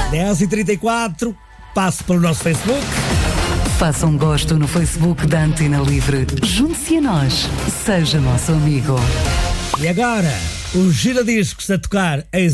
10h34, passe pelo nosso Facebook. Faça um gosto no Facebook da Antena Livre. Junte-se a nós. Seja nosso amigo. E agora, o giradiscos a tocar em